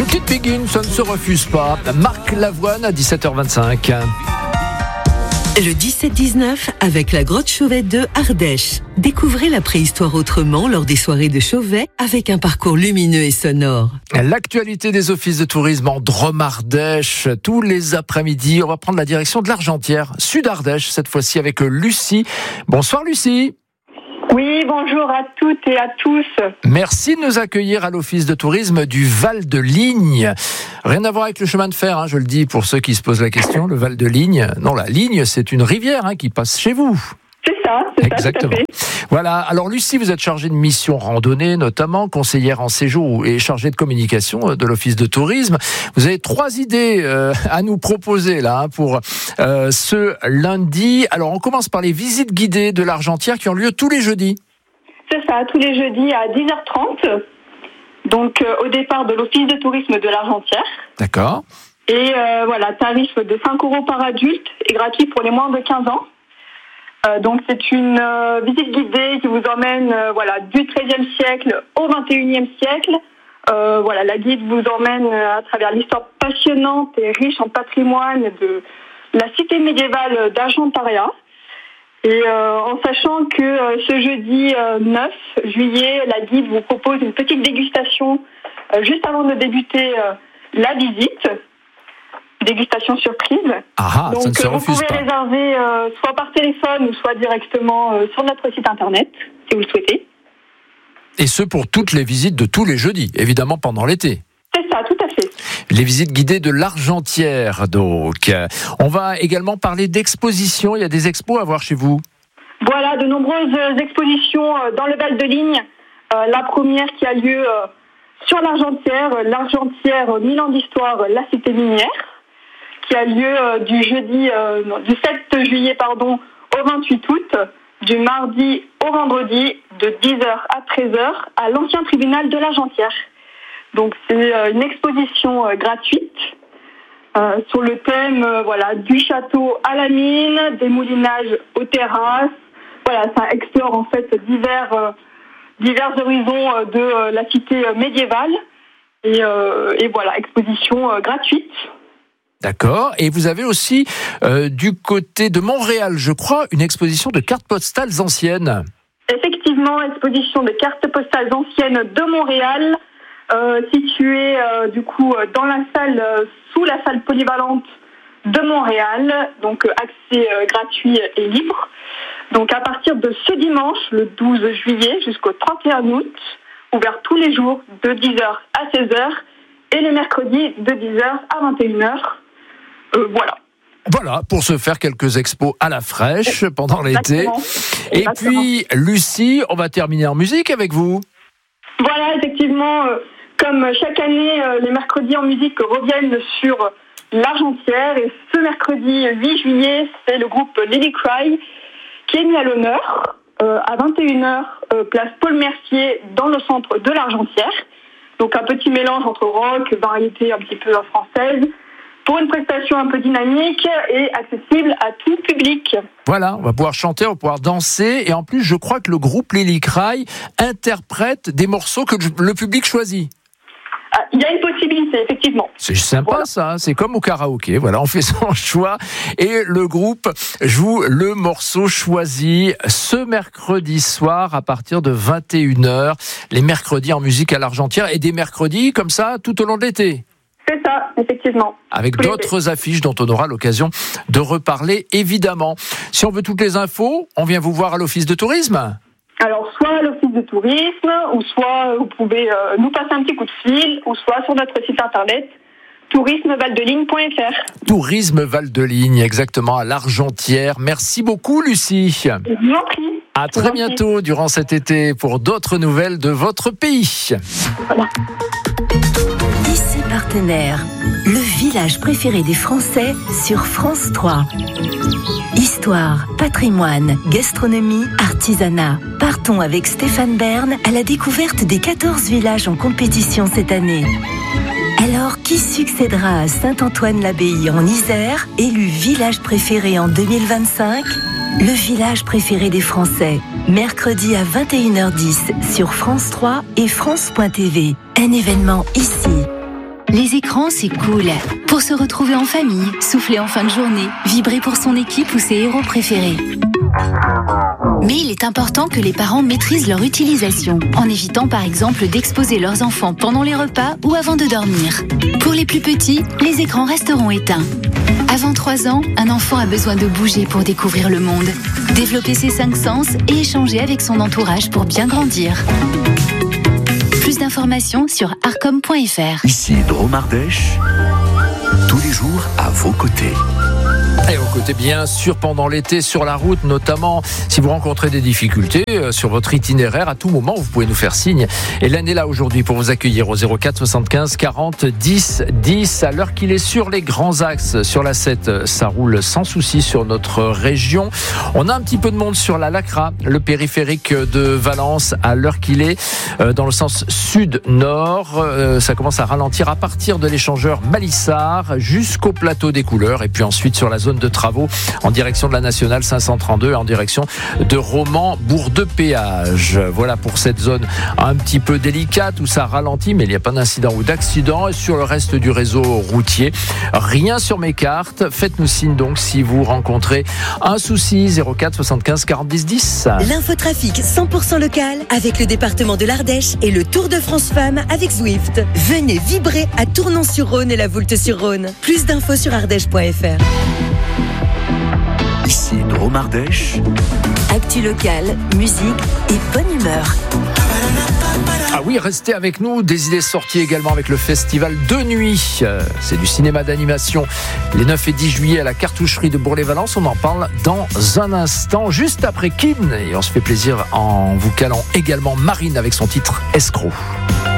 It Begins, ça ne se refuse pas. Marc Lavoine à 17h25. Le 17-19 avec la grotte Chauvet de Ardèche. Découvrez la préhistoire autrement lors des soirées de Chauvet avec un parcours lumineux et sonore. L'actualité des offices de tourisme en Drôme-Ardèche, tous les après-midi. On va prendre la direction de l'Argentière, Sud-Ardèche, cette fois-ci avec Lucie. Bonsoir Lucie. Oui, bonjour à toutes et à tous. Merci de nous accueillir à l'office de tourisme du Val de Ligne. Rien à voir avec le chemin de fer, je le dis pour ceux qui se posent la question, le Val de Ligne. Non, la Ligne, c'est une rivière qui passe chez vous. C'est ça, exactement. Tout à fait. Voilà, alors Lucie, vous êtes chargée de mission randonnée, notamment conseillère en séjour et chargée de communication de l'office de tourisme. Vous avez 3 idées à nous proposer là pour ce lundi. Alors on commence par les visites guidées de l'Argentière qui ont lieu tous les jeudis. C'est ça, tous les jeudis à 10h30. Donc au départ de l'office de tourisme de l'Argentière. D'accord. Et voilà, tarif de 5 € par adulte et gratuit pour les moins de 15 ans. Donc c'est une visite guidée qui vous emmène du XIIIe siècle au XXIe siècle. La guide vous emmène à travers l'histoire passionnante et riche en patrimoine de la cité médiévale d'Argentaria. Et en sachant que ce jeudi 9 juillet, la guide vous propose une petite dégustation juste avant de débuter la visite. Dégustation surprise. Donc, ça ne se refuse pas. Vous pouvez réserver soit par téléphone ou soit directement sur notre site internet, si vous le souhaitez. Et ce pour toutes les visites de tous les jeudis, évidemment pendant l'été. C'est ça, tout à fait. Les visites guidées de l'Argentière, donc. On va également parler d'expositions. Il y a des expos à voir chez vous. Voilà, de nombreuses expositions dans le Val de Ligne. La première qui a lieu sur l'Argentière 1000 ans d'histoire, la cité minière, qui a lieu du 7 juillet au 28 août, du mardi au vendredi, de 10h à 13h, à l'ancien tribunal de l'Argentière. Donc c'est une exposition gratuite sur le thème du château à la mine, des moulinages aux terrasses. Voilà, ça explore en fait divers horizons de la cité médiévale. Et voilà, exposition gratuite. D'accord. Et vous avez aussi, du côté de Montréal, je crois, une exposition de cartes postales anciennes. Effectivement, exposition de cartes postales anciennes de Montréal, située dans la salle, sous la salle polyvalente de Montréal, donc accès gratuit et libre. Donc à partir de ce dimanche, le 12 juillet, jusqu'au 31 août, ouvert tous les jours de 10h à 16h et les mercredis de 10h à 21h. Voilà, pour se faire quelques expos à la fraîche pendant l'été. Et puis, Lucie, on va terminer en musique avec vous. Voilà, effectivement, comme chaque année, les mercredis en musique reviennent sur l'Argentière. Et ce mercredi 8 juillet, c'est le groupe Lily Cry qui est mis à l'honneur à 21h, place Paul Mercier, dans le centre de l'Argentière. Donc un petit mélange entre rock, variété un petit peu française, pour une prestation un peu dynamique et accessible à tout public. Voilà, on va pouvoir chanter, on va pouvoir danser. Et en plus, je crois que le groupe Lily Cry interprète des morceaux que le public choisit. Il y a une possibilité, effectivement. C'est sympa ça, c'est comme au karaoké. Voilà, on fait son choix et le groupe joue le morceau choisi ce mercredi soir à partir de 21h. Les mercredis en musique à l'Argentière et des mercredis comme ça tout au long de l'été. C'est ça, effectivement. Avec d'autres affiches dont on aura l'occasion de reparler, évidemment. Si on veut toutes les infos, on vient vous voir à l'office de tourisme. Alors, soit à l'office de tourisme, ou soit vous pouvez nous passer un petit coup de fil, ou soit sur notre site internet, tourismevaldeligne.fr. Tourisme Val de Ligne, exactement, à l'Argentière. Merci beaucoup, Lucie. Je vous en prie. À très bientôt durant cet été pour d'autres nouvelles de votre pays. Voilà. Ici Partenaire, le village préféré des Français sur France 3. Histoire, patrimoine, gastronomie, artisanat. Partons avec Stéphane Bern à la découverte des 14 villages en compétition cette année. Alors, qui succédera à Saint-Antoine-l'Abbaye en Isère, élu village préféré en 2025 ? Le village préféré des Français. Mercredi à 21h10 sur France 3 et France.tv. Un événement ici. Les écran, c'est cool. Pour se retrouver en famille, souffler en fin de journée, vibrer pour son équipe ou ses héros préférés. Mais il est important que les parents maîtrisent leur utilisation, en évitant par exemple d'exposer leurs enfants pendant les repas ou avant de dormir. Pour les plus petits, les écrans resteront éteints. Avant 3 ans, un enfant a besoin de bouger pour découvrir le monde, développer ses 5 sens et échanger avec son entourage pour bien grandir. Plus d'informations sur arcom.fr. Ici Drôme Ardèche, tous les jours à vos côtés. Et aux côtés, bien sûr, pendant l'été, sur la route, notamment, si vous rencontrez des difficultés sur votre itinéraire, à tout moment, vous pouvez nous faire signe. Hélène est là aujourd'hui pour vous accueillir au 04 75 40 10 10. À l'heure qu'il est sur les grands axes, sur la 7, ça roule sans souci sur notre région. On a un petit peu de monde sur la Lacra, le périphérique de Valence, à l'heure qu'il est, dans le sens sud-nord. Ça commence à ralentir à partir de l'échangeur Malissard jusqu'au plateau des Couleurs, et puis ensuite sur la zone de travaux en direction de la nationale 532 et en direction de Romans, bourg de péage. Voilà pour cette zone un petit peu délicate où ça ralentit, mais il n'y a pas d'incident ou d'accident. Et sur le reste du réseau routier, rien sur mes cartes. Faites-nous signe donc si vous rencontrez un souci. 04 75 40 10 10. L'infotrafic 100% local avec le département de l'Ardèche et le Tour de France Femmes avec Zwift. Venez vibrer à Tournon-sur-Rhône et la Voulte-sur-Rhône. Plus d'infos sur ardèche.fr. Ici Drôme Ardèche. Actu locale, musique et bonne humeur. Ah oui, restez avec nous. Des idées sorties également avec le festival de nuit. C'est du cinéma d'animation les 9 et 10 juillet à la cartoucherie de Bourg-les-Valence. On en parle dans un instant, juste après Kin. Et on se fait plaisir en vous calant également Marine avec son titre Escroc.